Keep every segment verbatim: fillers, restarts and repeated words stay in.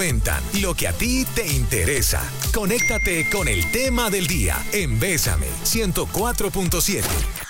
Cuentan lo que a ti te interesa. Conéctate con el tema del día en Bésame ciento cuatro punto siete.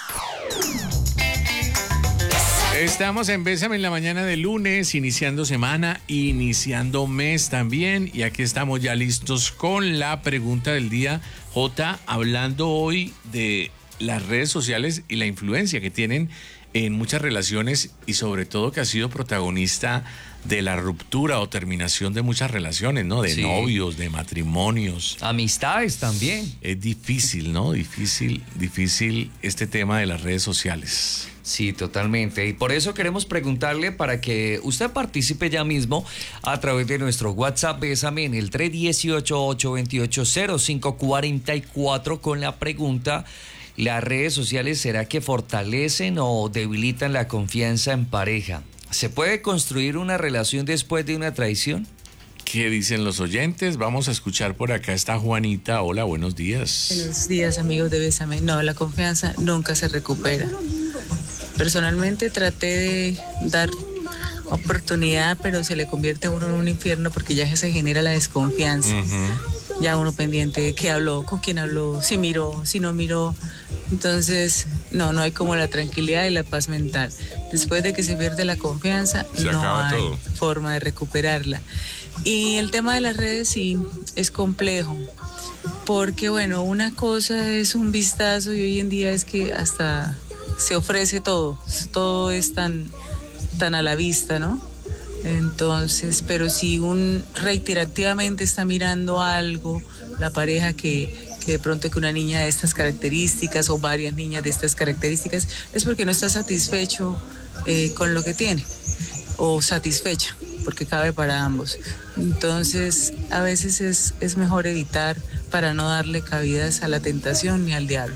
Estamos en Bésame en la mañana de lunes, iniciando semana, iniciando mes también. Y aquí estamos ya listos con la pregunta del día. Jota, hablando hoy de las redes sociales y la influencia que tienen en muchas relaciones y sobre todo que ha sido protagonista de la ruptura o terminación de muchas relaciones, ¿no? De sí. novios, de matrimonios. Amistades también. Es difícil, ¿no? Difícil, difícil este tema de las redes sociales. Sí, totalmente. Y por eso queremos preguntarle para que usted participe ya mismo a través de nuestro WhatsApp Bésame en el tres uno ocho, ocho dos ocho, cero cinco cuatro cuatro con la pregunta: ¿las redes sociales será que fortalecen o debilitan la confianza en pareja? ¿Se puede construir una relación después de una traición? ¿Qué dicen los oyentes? Vamos a escuchar por acá. Está Juanita. Hola, buenos días. Buenos días, amigos de Bésame. No, la confianza nunca se recupera. Personalmente traté de dar oportunidad, pero se le convierte a uno en un infierno porque ya se genera la desconfianza. Uh-huh. Ya uno pendiente de qué habló, con quién habló, si miró, si no miró. Entonces, no, no hay como la tranquilidad y la paz mental. Después de que se pierde la confianza, se no hay todo. Forma de recuperarla. Y el tema de las redes sí es complejo, porque bueno, una cosa es un vistazo y hoy en día es que hasta se ofrece todo, todo es tan, tan a la vista, ¿no? Entonces, pero si un reiterativamente está mirando algo, la pareja que, que de pronto que una niña de estas características o varias niñas de estas características, es porque no está satisfecho eh, con lo que tiene o satisfecha, porque cabe para ambos. Entonces, a veces es, es mejor evitar para no darle cabidas a la tentación ni al diablo.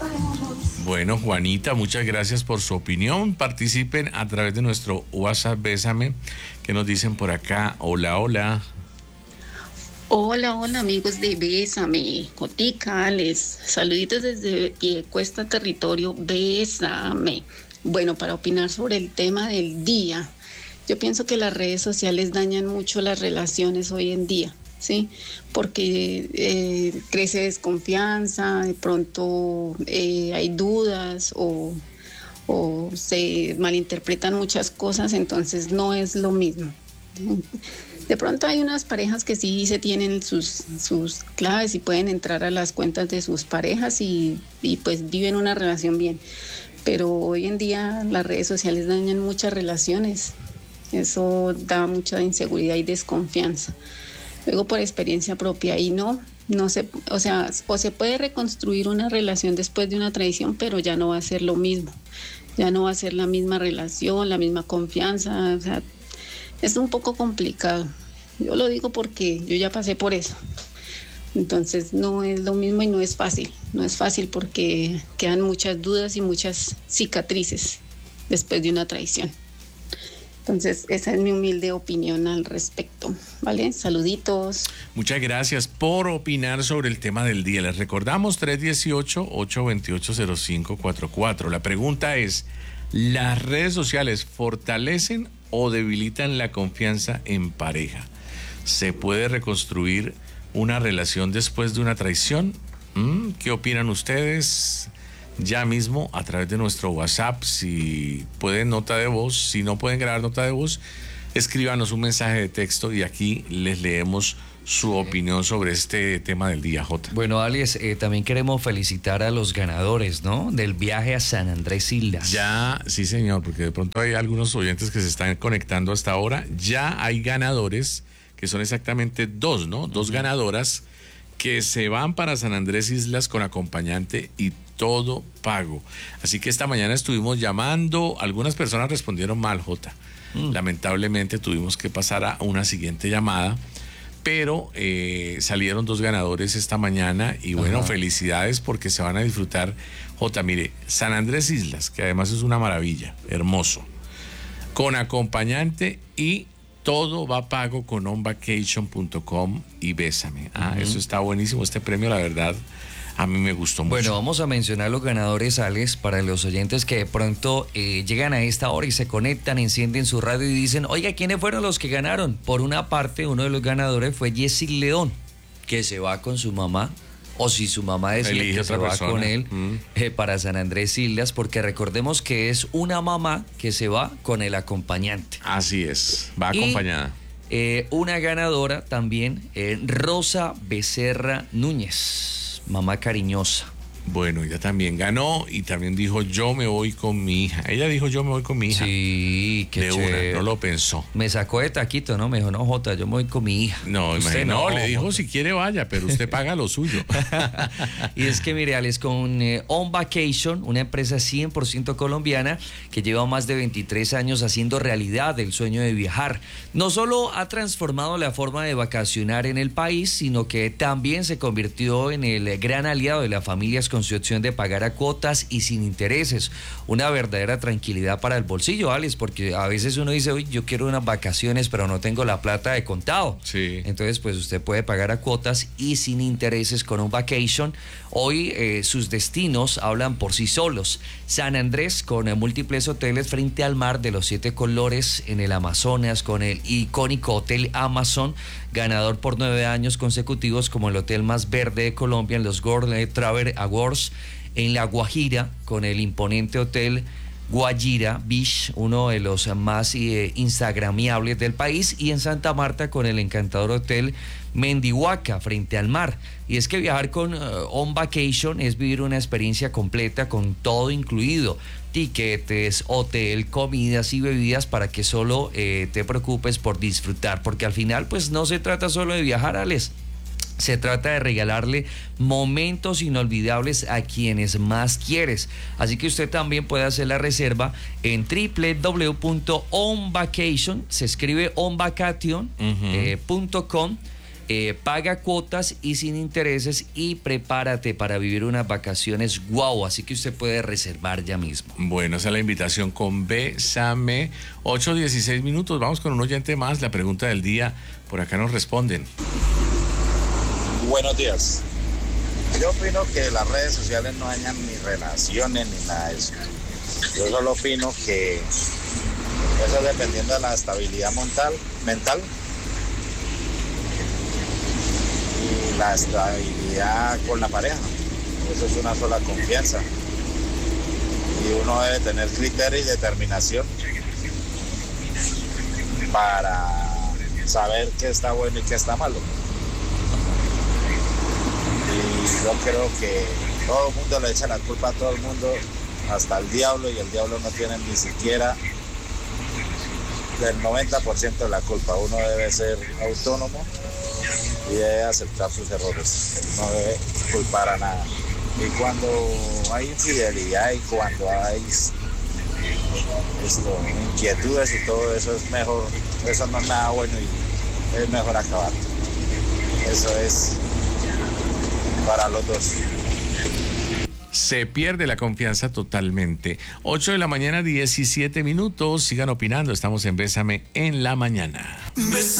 Bueno, Juanita, muchas gracias por su opinión. Participen a través de nuestro WhatsApp Bésame, que nos dicen por acá. Hola, hola. Hola, hola, amigos de Bésame. Jotica, les saluditos desde Cuesta Territorio. Bésame. Bueno, para opinar sobre el tema del día, yo pienso que las redes sociales dañan mucho las relaciones hoy en día. ¿Sí? Porque eh, crece desconfianza, de pronto eh, hay dudas o, o se malinterpretan muchas cosas, entonces no es lo mismo. De pronto hay unas parejas que sí se tienen sus, sus claves y pueden entrar a las cuentas de sus parejas y, y pues viven una relación bien, pero hoy en día las redes sociales dañan muchas relaciones, eso da mucha inseguridad y desconfianza. Luego por experiencia propia y no, no se, o sea, o se puede reconstruir una relación después de una traición, pero ya no va a ser lo mismo, ya no va a ser la misma relación, la misma confianza, o sea, es un poco complicado. Yo lo digo porque yo ya pasé por eso. Entonces no es lo mismo y no es fácil, no es fácil porque quedan muchas dudas y muchas cicatrices después de una traición. Entonces, esa es mi humilde opinión al respecto, ¿vale? Saluditos. Muchas gracias por opinar sobre el tema del día. Les recordamos tres uno ocho, ocho dos ocho, cero cinco cuatro cuatro. La pregunta es, ¿las redes sociales fortalecen o debilitan la confianza en pareja? ¿Se puede reconstruir una relación después de una traición? ¿Mm? ¿Qué opinan ustedes? Ya mismo a través de nuestro WhatsApp, si pueden nota de voz, si no pueden grabar nota de voz, escríbanos un mensaje de texto y aquí les leemos su opinión sobre este tema del día, Jota. Bueno, Alex, eh, también queremos felicitar a los ganadores, ¿no? Del viaje a San Andrés Islas. Ya, sí señor, porque de pronto hay algunos oyentes que se están conectando hasta ahora. Ya hay ganadores, que son exactamente dos, ¿no? Dos uh-huh. ganadoras que se van para San Andrés Islas con acompañante y todo pago. Así que esta mañana estuvimos llamando, algunas personas respondieron mal, Jota. Mm. Lamentablemente tuvimos que pasar a una siguiente llamada, pero eh, salieron dos ganadores esta mañana y bueno, Ajá. felicidades porque se van a disfrutar. Jota, mire, San Andrés Islas, que además es una maravilla, hermoso, con acompañante y todo va pago con on vacation punto com y Bésame. Ah, uh-huh. Eso está buenísimo, este premio, la verdad. a mí me gustó mucho. Bueno, vamos a mencionar los ganadores, Alex, para los oyentes que de pronto eh, llegan a esta hora y se conectan, encienden su radio y dicen, oiga, ¿quiénes fueron los que ganaron? Por una parte, uno de los ganadores fue Jessy León, que se va con su mamá, o si su mamá decide Elige que se otra va persona. con él Mm. eh, para San Andrés Islas, porque recordemos que es una mamá que se va con el acompañante. Así es, va Y, acompañada. eh, una ganadora también, eh, Rosa Becerra Núñez, mamá cariñosa. Bueno, ella también ganó y también dijo, yo me voy con mi hija. Ella dijo, yo me voy con mi hija. Sí, qué de chévere. una, no lo pensó. Me sacó de taquito, ¿no? Me dijo, no, Jota, yo me voy con mi hija. No, Usted imagínate, no, le dijo, Jota. si quiere vaya, pero usted paga lo suyo. Y es que, mire, Alex, con eh, On Vacation, una empresa cien por ciento colombiana que lleva más de veintitrés años haciendo realidad el sueño de viajar, no solo ha transformado la forma de vacacionar en el país, sino que también se convirtió en el gran aliado de las familias con su opción de pagar a cuotas y sin intereses. Una verdadera tranquilidad para el bolsillo, Alex, porque a veces uno dice, uy, yo quiero unas vacaciones, pero no tengo la plata de contado. Sí. Entonces, pues usted puede pagar a cuotas y sin intereses con un vacation. Hoy eh, sus destinos hablan por sí solos. San Andrés, con eh, múltiples hoteles frente al mar de los siete colores en el Amazonas, con el icónico Hotel Amazon, ganador por nueve años consecutivos como el hotel más verde de Colombia en los World Travel Awards. En La Guajira, con el imponente hotel Guajira Beach, uno de los más eh, instagramiables del país, y en Santa Marta con el encantador hotel Mendihuaca frente al mar. Y es que viajar con uh, On Vacation es vivir una experiencia completa con todo incluido, tiquetes, hotel, comidas y bebidas, para que solo eh, te preocupes por disfrutar, porque al final pues no se trata solo de viajar, Alex. Se trata de regalarle momentos inolvidables a quienes más quieres. Así que usted también puede hacer la reserva en w w w punto on vacation, se escribe onvacation punto com, eh, paga cuotas y sin intereses y prepárate para vivir unas vacaciones guau. Así que usted puede reservar ya mismo. Bueno, esa es la invitación con Bésame. ocho dieciséis minutos, vamos con un oyente más. La pregunta del día, por acá nos responden. Buenos días. Yo opino que las redes sociales no dañan ni relaciones ni nada de eso. Yo solo opino que eso es dependiendo de la estabilidad mental, mental y la estabilidad con la pareja. Eso es una sola confianza. Y uno debe tener criterio y determinación para saber qué está bueno y qué está malo. Y yo creo que todo el mundo le echa la culpa a todo el mundo, hasta el diablo, y el diablo no tiene ni siquiera del noventa por ciento de la culpa. Uno debe ser autónomo y debe aceptar sus errores, no debe culpar a nada. Y cuando hay infidelidad y cuando hay esto, inquietudes y todo eso, es mejor, eso no es nada bueno y es mejor acabar. Eso es para los dos. Se pierde la confianza totalmente. ocho de la mañana, diecisiete minutos. Sigan opinando. Estamos en Bésame en la mañana. Bésame.